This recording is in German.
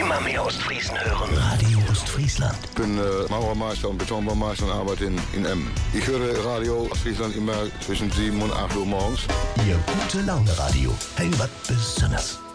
immer mehr Ostfriesen hören. Radio Ostfriesland. Ich bin Maurermeister und Betonbaumeister und arbeite in Emmen. Ich höre Radio Ostfriesland immer zwischen 7 und 8 Uhr morgens. Ihr gute Laune Radio. Hey, was Besonderes.